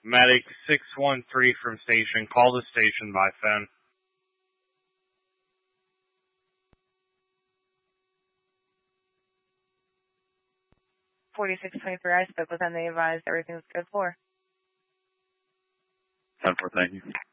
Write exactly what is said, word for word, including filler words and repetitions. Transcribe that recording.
Medic six one three from station. Call the station by phone. forty-six twenty-three, I spoke with them. They advised everything was good for. ten four, thank you.